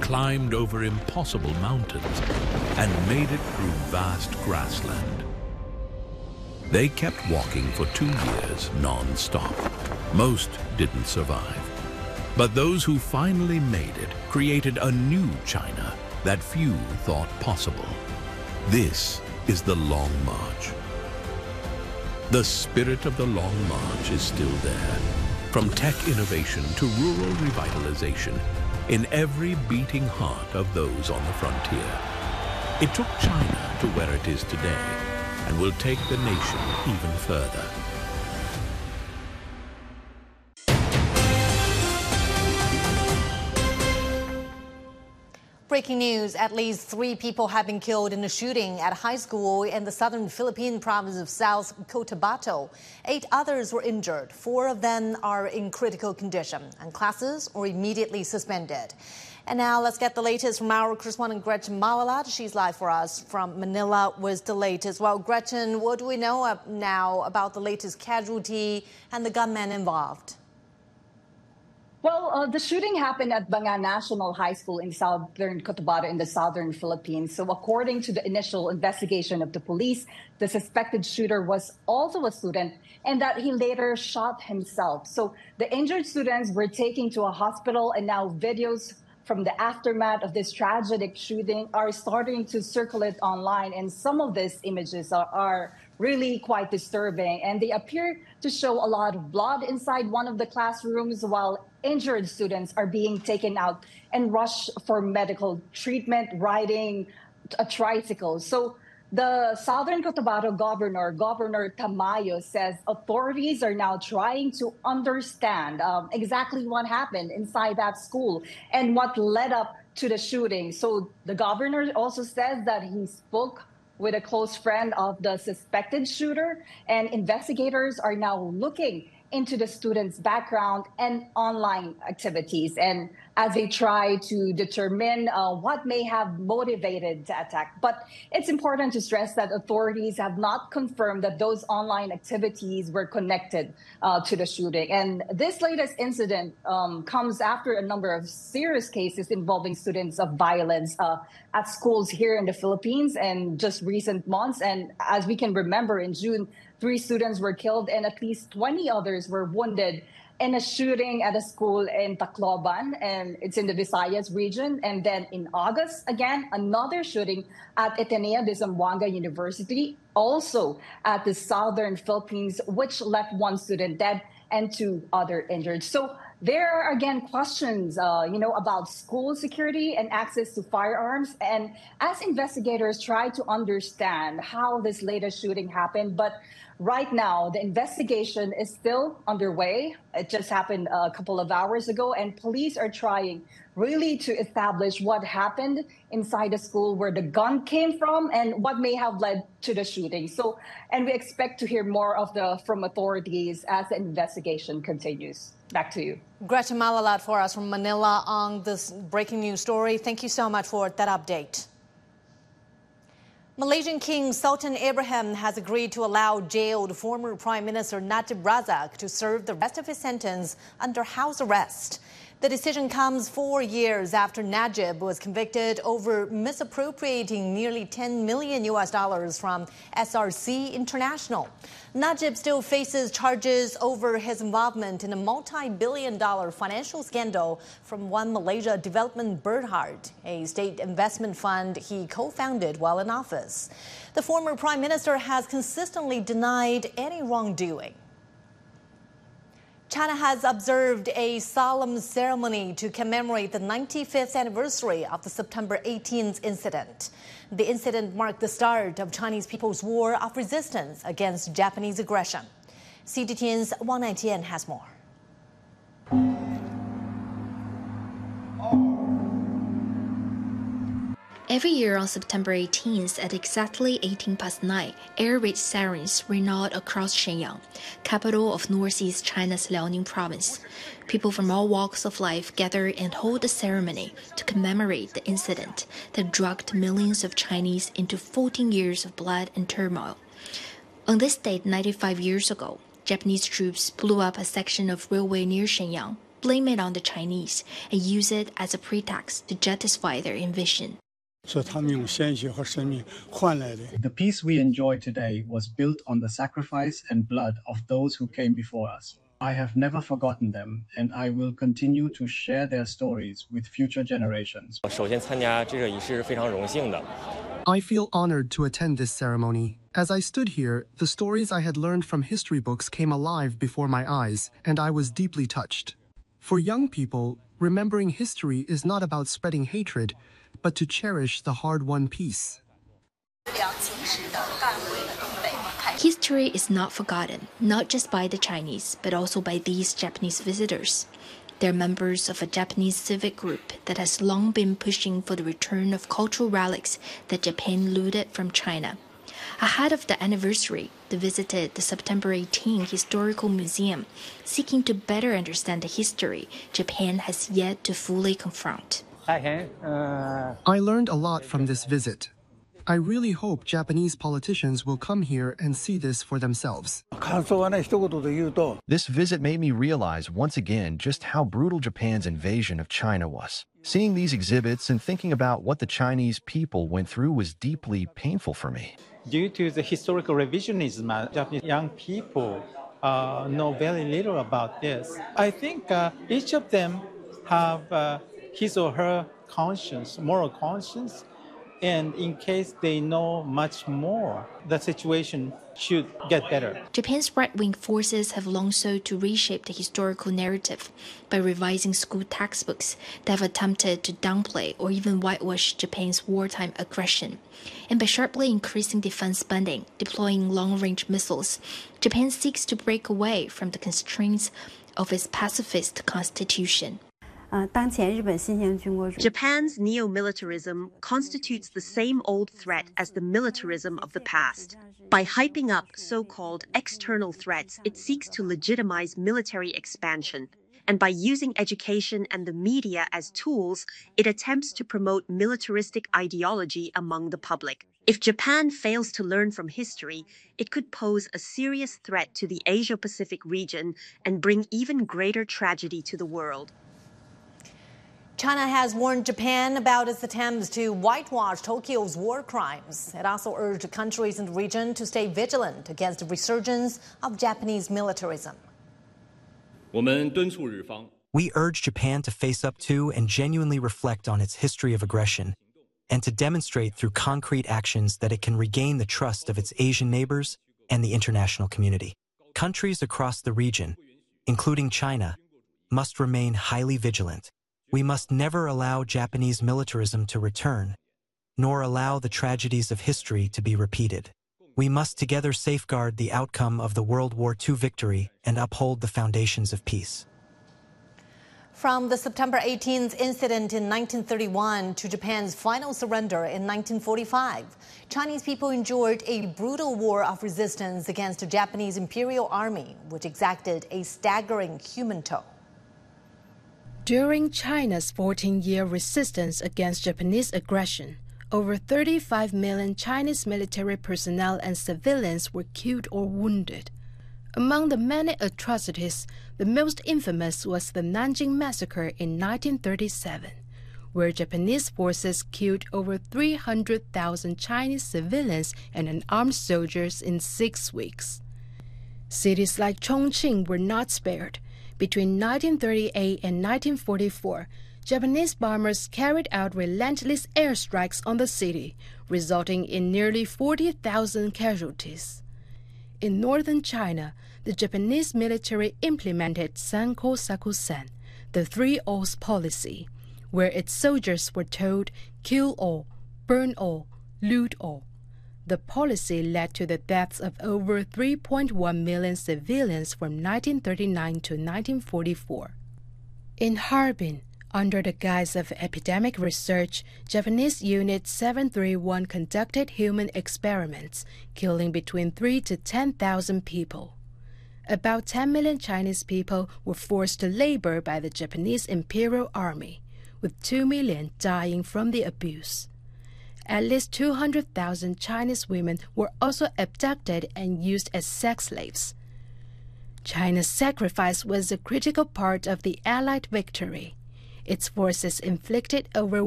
climbed over impossible mountains, and made it through vast grassland. They kept walking for 2 years non-stop. Most didn't survive. But those who finally made it created a new China that few thought possible. This is the Long March. The spirit of the Long March is still there. From tech innovation to rural revitalization, in every beating heart of those on the frontier. It took China to where it is today and will take the nation even further. Breaking news, at least 3 people have been killed in a shooting at a high school in the southern Philippine province of South Cotabato. 8 others were injured. 4 of them are in critical condition, and classes were immediately suspended. And now let's get the latest from our correspondent Gretchen Malalat. She's live for us from Manila with the latest. Well, Gretchen, what do we know now about the latest casualty and the gunman involved? Well, the shooting happened at Banga National High School in southern Cotabato in the southern Philippines. So according to the initial investigation of the police, the suspected shooter was also a student and that he later shot himself. So the injured students were taken to a hospital, and now videos from the aftermath of this tragic shooting are starting to circulate online. And some of these images are really quite disturbing. And they appear to show a lot of blood inside one of the classrooms while injured students are being taken out and rushed for medical treatment riding a tricycle. So the Southern Cotabato Governor Tamayo, says authorities are now trying to understand exactly what happened inside that school and what led up to the shooting. So the governor also says that he spoke with a close friend of the suspected shooter, and investigators are now looking into the students' background and online activities, and as they try to determine what may have motivated the attack. But it's important to stress that authorities have not confirmed that those online activities were connected to the shooting. And this latest incident comes after a number of serious cases involving students of violence at schools here in the Philippines in just recent months. And as we can remember, in June, 3 students were killed and at least 20 others were wounded in a shooting at a school in Tacloban, and it's in the Visayas region. And then in August, again, another shooting at Ateneo de Zamboanga University, also at the southern Philippines, which left 1 student dead and 2 others injured. So there are, again, questions, about school security and access to firearms. And as investigators try to understand how this latest shooting happened, but right now, the investigation is still underway. It just happened a couple of hours ago, and police are trying really to establish what happened inside the school, where the gun came from, and what may have led to the shooting. So, and we expect to hear more from authorities as the investigation continues. Back to you. Gretchen Malalat for us from Manila on this breaking news story. Thank you so much for that update. Malaysian King Sultan Ibrahim has agreed to allow jailed former Prime Minister Najib Razak to serve the rest of his sentence under house arrest. The decision comes 4 years after Najib was convicted over misappropriating nearly $10 million from SRC International. Najib still faces charges over his involvement in a multi-billion-dollar financial scandal from One Malaysia Development Berhad, a state investment fund he co-founded while in office. The former prime minister has consistently denied any wrongdoing. China has observed a solemn ceremony to commemorate the 95th anniversary of the September 18th incident. The incident marked the start of Chinese People's War of Resistance against Japanese aggression. CGTN's Wang Naitian has more. Every year on September 18th at exactly 9:18, air raid sirens ring out across Shenyang, capital of northeast China's Liaoning province. People from all walks of life gather and hold a ceremony to commemorate the incident that dragged millions of Chinese into 14 years of blood and turmoil. On this date 95 years ago, Japanese troops blew up a section of railway near Shenyang, blame it on the Chinese, and use it as a pretext to justify their invasion. The peace we enjoy today was built on the sacrifice and blood of those who came before us. I have never forgotten them, and I will continue to share their stories with future generations. I feel honored to attend this ceremony. As I stood here, the stories I had learned from history books came alive before my eyes, and I was deeply touched. For young people, remembering history is not about spreading hatred, but to cherish the hard-won peace. History is not forgotten, not just by the Chinese, but also by these Japanese visitors. They're members of a Japanese civic group that has long been pushing for the return of cultural relics that Japan looted from China. Ahead of the anniversary, they visited the September 18 Historical Museum, seeking to better understand the history Japan has yet to fully confront. I learned a lot from this visit. I really hope Japanese politicians will come here and see this for themselves. This visit made me realize once again just how brutal Japan's invasion of China was. Seeing these exhibits and thinking about what the Chinese people went through was deeply painful for me. Due to the historical revisionism, Japanese young people know very little about this. I think each of them have his or her conscience, moral conscience, and in case they know much more, the situation should get better. Japan's right-wing forces have long sought to reshape the historical narrative by revising school textbooks that have attempted to downplay or even whitewash Japan's wartime aggression. And by sharply increasing defense spending, deploying long-range missiles, Japan seeks to break away from the constraints of its pacifist constitution. Japan's neo-militarism constitutes the same old threat as the militarism of the past. By hyping up so-called external threats, it seeks to legitimize military expansion. And by using education and the media as tools, it attempts to promote militaristic ideology among the public. If Japan fails to learn from history, it could pose a serious threat to the Asia-Pacific region and bring even greater tragedy to the world. China has warned Japan about its attempts to whitewash Tokyo's war crimes. It also urged countries in the region to stay vigilant against the resurgence of Japanese militarism. We urge Japan to face up to and genuinely reflect on its history of aggression, and to demonstrate through concrete actions that it can regain the trust of its Asian neighbors and the international community. Countries across the region, including China, must remain highly vigilant. We must never allow Japanese militarism to return, nor allow the tragedies of history to be repeated. We must together safeguard the outcome of the World War II victory and uphold the foundations of peace. From the September 18th incident in 1931 to Japan's final surrender in 1945, Chinese people endured a brutal war of resistance against the Japanese Imperial Army, which exacted a staggering human toll. During China's 14-year resistance against Japanese aggression, over 35 million Chinese military personnel and civilians were killed or wounded. Among the many atrocities, the most infamous was the Nanjing Massacre in 1937, where Japanese forces killed over 300,000 Chinese civilians and unarmed soldiers in 6 weeks. Cities like Chongqing were not spared. Between 1938 and 1944, Japanese bombers carried out relentless airstrikes on the city, resulting in nearly 40,000 casualties. In northern China, the Japanese military implemented Sanko Sakusen, the 3 O's policy, where its soldiers were told, kill all, burn all, loot all. The policy led to the deaths of over 3.1 million civilians from 1939 to 1944. In Harbin, under the guise of epidemic research, Japanese Unit 731 conducted human experiments, killing between 3,000 to 10,000 people. About 10 million Chinese people were forced to labor by the Japanese Imperial Army, with 2 million dying from the abuse. At least 200,000 Chinese women were also abducted and used as sex slaves. China's sacrifice was a critical part of the Allied victory. Its forces inflicted over